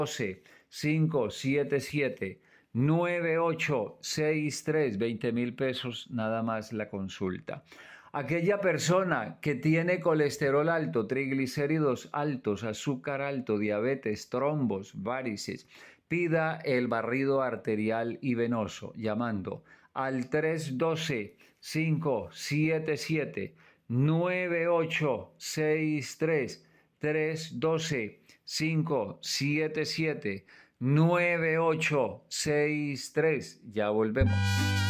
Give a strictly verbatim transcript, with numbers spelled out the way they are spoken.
cinco siete siete nueve ocho seis tres, veinte mil pesos nada más la consulta. Aquella persona que tiene colesterol alto, triglicéridos altos, azúcar alto, diabetes, trombos, varices, pida el barrido arterial y venoso llamando al tres uno dos, cinco siete siete nueve ocho seis tres, tres uno dos, cinco siete siete nueve ocho seis tres. Ya volvemos.